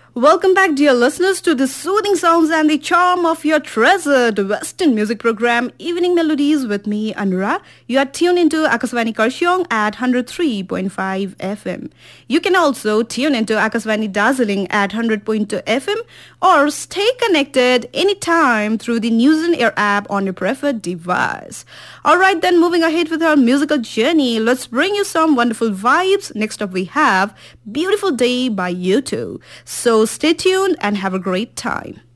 Welcome back, dear listeners, to the soothing sounds and the charm of your treasured Western music program, Evening Melodies with me, Anura. You are tuned into Akaswani Karsyong at 103.5 FM. You can also tune into Akaswani Dazzling at 100.2 FM or stay connected anytime through the News and Air app on your preferred device. Alright then, moving ahead with our musical journey, let's bring you some wonderful vibes. Next up we have Beautiful Day by U2. So stay tuned and have a great time.